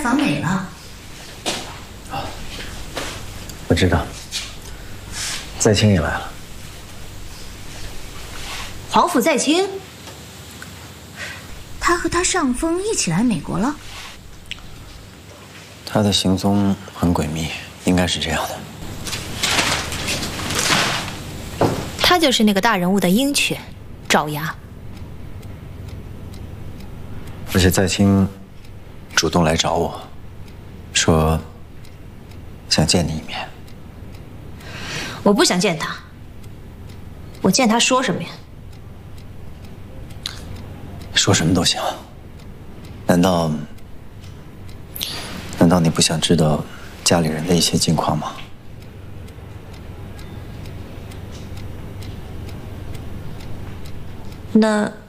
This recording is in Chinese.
访美了。 啊，我知道。在清也来了。 皇甫在清，他和他上峰一起来美国了。 他的行踪很诡秘，应该是这样的。 他就是那个大人物的鹰犬，爪牙。 而且在清主动来找我，说想见你一面。 我不想见他，我见他说什么呀？ 说什么都行。难道你不想知道家里人的一些近况吗？ 那